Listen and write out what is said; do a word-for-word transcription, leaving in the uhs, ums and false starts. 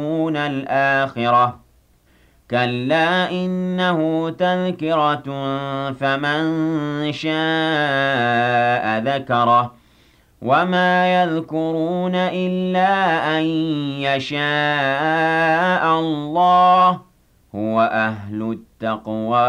الْآخِرَةَ كَلَّا إِنَّهُ تَذْكِرَةٌ فَمَن شَاءَ ذَكَرَهُ وَمَا يَذْكُرُونَ إِلَّا أَن يَشَاءَ اللَّهُ ۚ هُوَ أَهْلُ التَّقْوَىٰ